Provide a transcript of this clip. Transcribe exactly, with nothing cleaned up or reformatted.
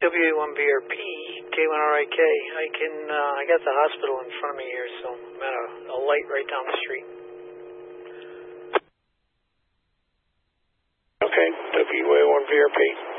W A one V R P, K one R I K. I can, uh, I got the hospital in front of me here, so I'm at a, a light right down the street. Okay, W A one V R P.